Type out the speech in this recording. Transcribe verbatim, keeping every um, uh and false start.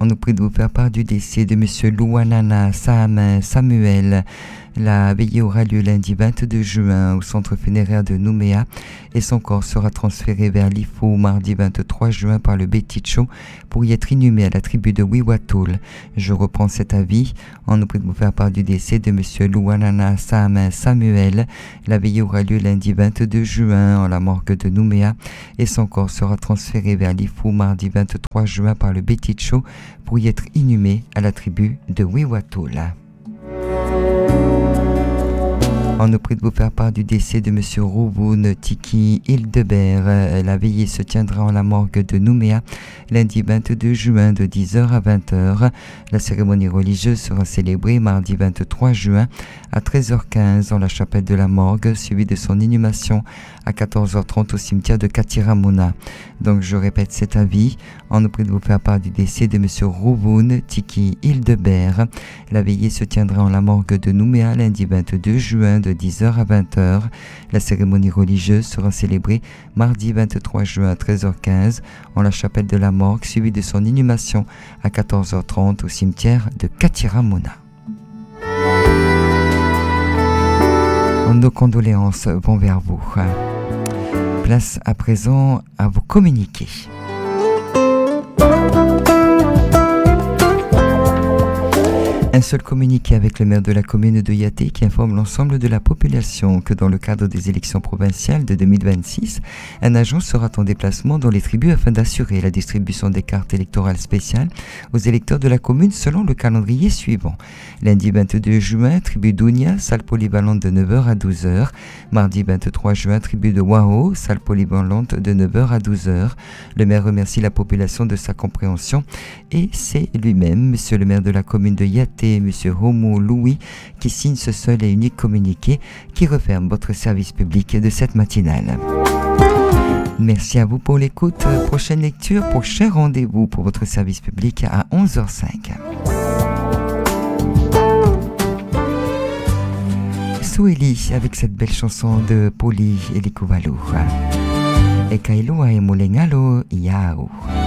On nous prie de vous faire part du décès de Monsieur Louanana Sam Samuel. La veillée aura lieu lundi vingt-deux juin au centre funéraire de Nouméa et son corps sera transféré vers l'Ifo mardi vingt-trois juin par le Beticho pour y être inhumé à la tribu de Wiwatoul. Je reprends cet avis. On nous prie de vous faire part du décès de Monsieur Louanana Sam Samuel. La veillée aura lieu lundi vingt-deux juin en la morgue de Nouméa et son corps sera transféré vers l'Ifo mardi vingt-trois juin par le Beticho pour y être inhumé à la tribu de Wiwatoul. On nous prie de vous faire part du décès de Monsieur Rouboun Tiki Hildebert. La veillée se tiendra en la morgue de Nouméa lundi vingt-deux juin de dix heures à vingt heures. La cérémonie religieuse sera célébrée mardi vingt-trois juin à treize heures quinze en la chapelle de la morgue, suivie de son inhumation à quatorze heures trente au cimetière de Katiramona. Donc je répète cet avis. On nous prie de vous faire part du décès de Monsieur Rouboun Tiki Hildebert. La veillée se tiendra en la morgue de Nouméa lundi vingt-deux juin de dix heures à vingt heures. La cérémonie religieuse sera célébrée mardi vingt-trois juin à treize heures quinze en la chapelle de la morgue, suivie de son inhumation à quatorze heures trente au cimetière de Katiramona. Nos condoléances vont vers vous. Place à présent à vous communiquer. Un seul communiqué avec le maire de la commune de Yaté qui informe l'ensemble de la population que dans le cadre des élections provinciales de deux mille vingt-six, un agent sera en déplacement dans les tribus afin d'assurer la distribution des cartes électorales spéciales aux électeurs de la commune selon le calendrier suivant. Lundi vingt-deux juin, tribu d'Ounia, salle polyvalente de neuf heures à douze heures. Mardi vingt-trois juin, tribu de Wao, salle polyvalente de neuf heures à douze heures. Le maire remercie la population de sa compréhension et c'est lui-même, monsieur le maire de la commune de Yaté, Monsieur Homo Louis, qui signe ce seul et unique communiqué qui referme votre service public de cette matinale. Merci à vous pour l'écoute. Prochaine lecture, prochain rendez-vous pour votre service public à onze heures cinq. Soueli avec cette belle chanson de Poli et Likouvalou. Et Kailo a Emolengalo Yao.